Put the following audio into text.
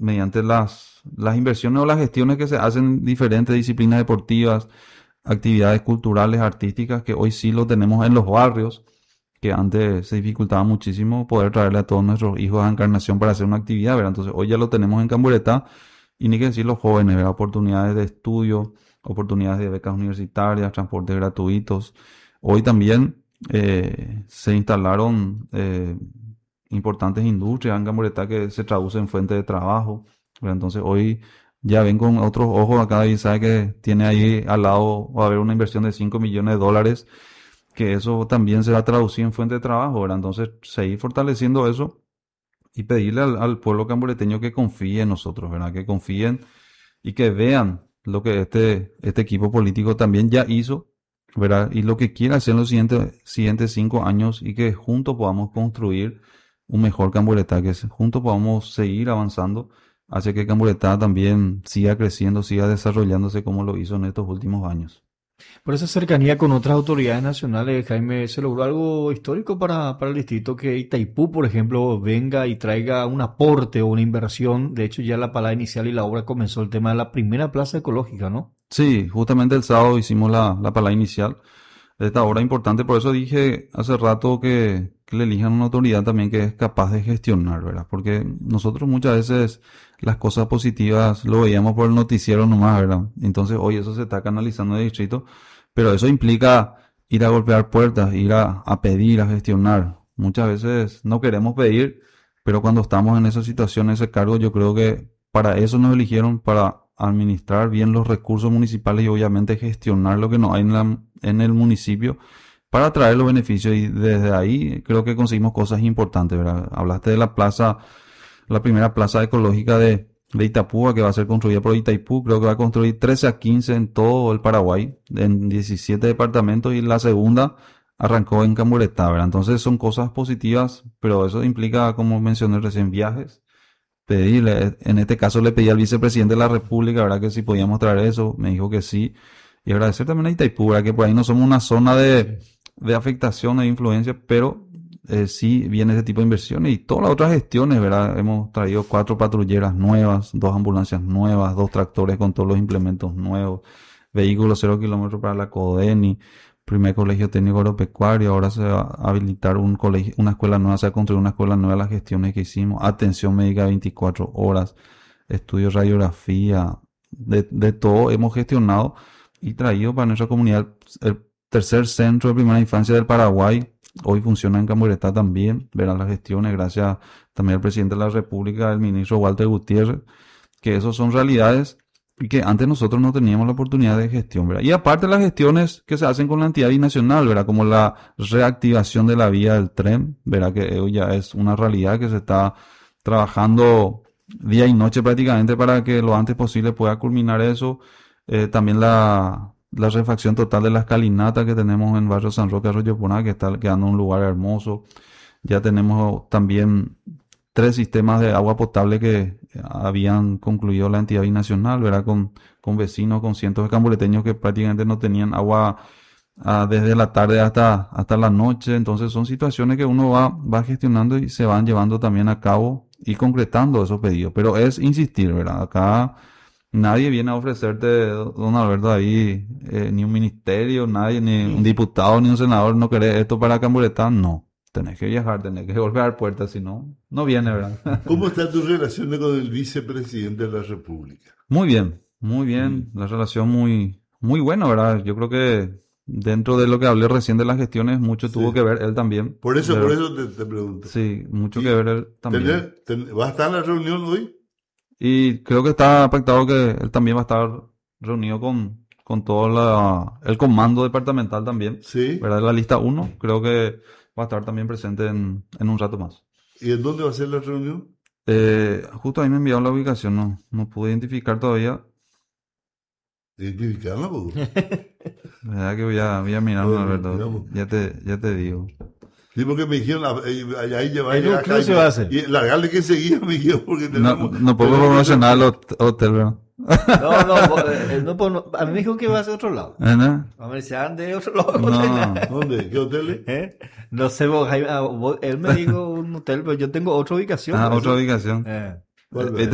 mediante las inversiones o las gestiones que se hacen en diferentes disciplinas deportivas, actividades culturales, artísticas, que hoy sí lo tenemos en los barrios, que antes se dificultaba muchísimo poder traerle a todos nuestros hijos a Encarnación para hacer una actividad, ¿verdad? Entonces hoy ya lo tenemos en Camburetá, y ni que decir los jóvenes, ¿verdad? Oportunidades de estudio, oportunidades de becas universitarias, transportes gratuitos. Hoy también se instalaron importantes industrias en Camburetá que se traducen en fuente de trabajo, ¿verdad? Entonces hoy ya ven con otros ojos acá y sabe que tiene ahí al lado, va a haber una inversión de $5 millones, que eso también se va a traducir en fuente de trabajo, ¿verdad? Entonces seguir fortaleciendo eso y pedirle al pueblo camboreteño que confíe en nosotros, ¿verdad? Que confíen y que vean lo que este equipo político también ya hizo, ¿verdad? Y lo que quiere hacer en los siguientes 5 años, y que juntos podamos construir un mejor Camboretá, que juntos podamos seguir avanzando hacia que Camboretá también siga creciendo, siga desarrollándose como lo hizo en estos últimos años. Por esa cercanía con otras autoridades nacionales, Jaime, ¿se logró algo histórico para el distrito que Itaipú, por ejemplo, venga y traiga un aporte o una inversión? De hecho, ya la palabra inicial y la obra comenzó el tema de la primera plaza ecológica, ¿no? Sí, justamente el sábado hicimos la palabra inicial de esta obra importante. Por eso dije hace rato que le elijan una autoridad también que es capaz de gestionar, ¿verdad? Porque nosotros muchas veces las cosas positivas lo veíamos por el noticiero nomás, ¿verdad? Entonces hoy eso se está canalizando en el distrito, pero eso implica ir a golpear puertas, ir a pedir, a gestionar. Muchas veces no queremos pedir, pero cuando estamos en esa situación, en ese cargo, yo creo que para eso nos eligieron, para administrar bien los recursos municipales y obviamente gestionar lo que no hay en el municipio para traer los beneficios, y desde ahí creo que conseguimos cosas importantes, ¿verdad? Hablaste de la plaza, la primera plaza ecológica de Itapúa, que va a ser construida por Itaipú. Creo que va a construir 13 a 15 en todo el Paraguay, en 17 departamentos, y la segunda arrancó en Camburetá, ¿verdad? Entonces son cosas positivas, pero eso implica, como mencioné recién, viajes. Pedirle, en este caso le pedí al vicepresidente de la República, ¿verdad? Que si podíamos traer eso, me dijo que sí. Y agradecer también a Itaipú, ¿verdad? Que por ahí no somos una zona de afectación, de influencia, pero sí viene ese tipo de inversiones y todas las otras gestiones, ¿verdad? Hemos traído 4 patrulleras nuevas, 2 ambulancias nuevas, 2 tractores con todos los implementos nuevos, vehículos 0 kilómetros para la CODENI, primer colegio técnico agropecuario. Ahora se va a habilitar un colegio, una escuela nueva, se va a construir una escuela nueva, las gestiones que hicimos, atención médica 24 horas, estudios de radiografía, de todo hemos gestionado y traído para nuestra comunidad. El tercer centro de primera infancia del Paraguay hoy funciona en Camburetá también, verán las gestiones, gracias también al presidente de la República, el ministro Walter Gutiérrez, que esos son realidades y que antes nosotros no teníamos la oportunidad de gestión, ¿verdad? Y aparte las gestiones que se hacen con la entidad binacional, ¿verdad? Como la reactivación de la vía del tren, ¿verdad? Que hoy ya es una realidad que se está trabajando día y noche prácticamente para que lo antes posible pueda culminar eso. También la refacción total de la escalinata que tenemos en Barrio San Roque, Arroyo Puná, que está quedando un lugar hermoso. Ya tenemos también 3 sistemas de agua potable que habían concluido la entidad binacional, ¿verdad? Con vecinos, con cientos de cambureteños que prácticamente no tenían agua desde la tarde hasta la noche. Entonces son situaciones que uno va gestionando y se van llevando también a cabo y concretando esos pedidos. Pero es insistir, ¿verdad? Acá nadie viene a ofrecerte, don Alberto, ahí ni un ministerio, nadie, ni un diputado, ni un senador, no querés esto para Camburetá, no. Tenés que viajar, tenés que golpear puertas, si no, no viene, ¿verdad? ¿Cómo está tu relación con el vicepresidente de la República? Muy bien, la relación muy, muy buena, ¿verdad? Yo creo que dentro de lo que hablé recién de las gestiones, mucho tuvo que ver él también. Por eso te pregunto. Sí, mucho que ver él también. ¿Va a estar en la reunión hoy? Y creo que está pactado que él también va a estar reunido con todo el comando departamental también, Sí. ¿verdad? La lista 1, creo que va a estar también presente en un rato más. ¿Y en dónde va a ser la reunión? Justo ahí me enviaron la ubicación, no pude identificar todavía. ¿Identificarla, po? ¿Verdad que voy a mirar, Bueno, Alberto? Ya te digo. Sí, porque me dijeron, ahí llevar En un club se va a hacer. y largarle que seguía, me dijeron, porque tenemos... No puedo promocionar el hotel, ¿verdad? No, a mí me dijo que va a ser otro lado. ¿No? A ver, se han de otro lado. No. ¿Dónde? ¿Qué hotel? No sé, Jaime, él me dijo un hotel, pero yo tengo otra ubicación. Otra ubicación. ¿Cuál?